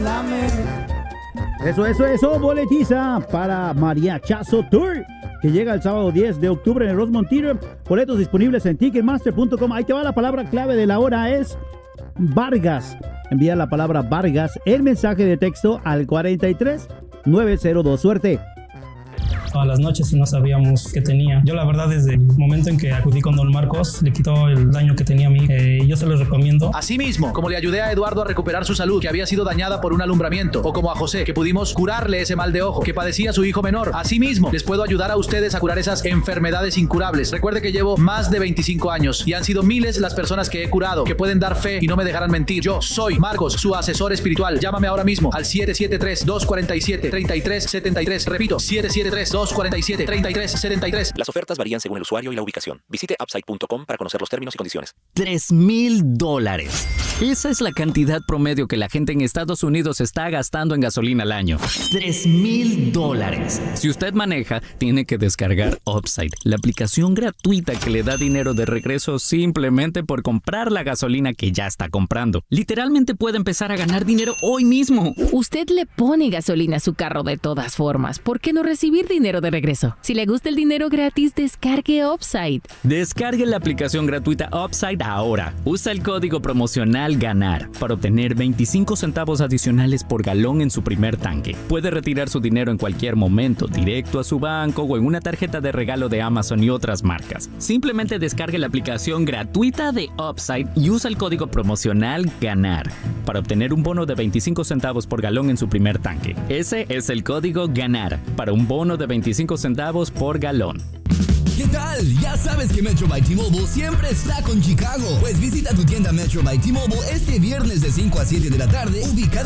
Eso, boletiza para Mariachazo Tour, que llega el sábado 10 de octubre en el Rosemont Theater. Boletos disponibles en Ticketmaster.com. Ahí te va, la palabra clave de la hora es Vargas. Envía la palabra Vargas en mensaje de texto al 43902. Suerte. Todas las noches y no sabíamos qué tenía. Yo la verdad desde el momento en que acudí con don Marcos le quitó el daño que tenía a mí. Yo se los recomiendo. Asimismo, como le ayudé a Eduardo a recuperar su salud, que había sido dañada por un alumbramiento, o como a José, que pudimos curarle ese mal de ojo que padecía su hijo menor. Asimismo, les puedo ayudar a ustedes a curar esas enfermedades incurables. Recuerde que llevo más de 25 años y han sido miles las personas que he curado, que pueden dar fe y no me dejarán mentir. Yo soy Marcos, su asesor espiritual. Llámame ahora mismo al 773-247-3373. Repito, 773-247-3373. Las ofertas varían según el usuario y la ubicación. Visite Upside.com para conocer los términos y condiciones. $3,000. Esa es la cantidad promedio que la gente en Estados Unidos está gastando en gasolina al año. $3,000. Si usted maneja, tiene que descargar Upside, la aplicación gratuita que le da dinero de regreso simplemente por comprar la gasolina que ya está comprando. Literalmente puede empezar a ganar dinero hoy mismo. Usted le pone gasolina a su carro de todas formas. ¿Por qué no recibir dinero de regreso? Si le gusta el dinero gratis, descargue Upside. Descargue la aplicación gratuita Upside ahora. Usa el código promocional GANAR para obtener 25 centavos adicionales por galón en su primer tanque. Puede retirar su dinero en cualquier momento, directo a su banco o en una tarjeta de regalo de Amazon y otras marcas. Simplemente descargue la aplicación gratuita de Upside y usa el código promocional GANAR para obtener un bono de 25 centavos por galón en su primer tanque. Ese es el código GANAR para un bono de 25 centavos por galón. ¿Qué tal? Ya sabes que Metro by T-Mobile siempre está con Chicago. Pues visita tu tienda Metro by T-Mobile este viernes de 5 a 7 de la tarde, ubicada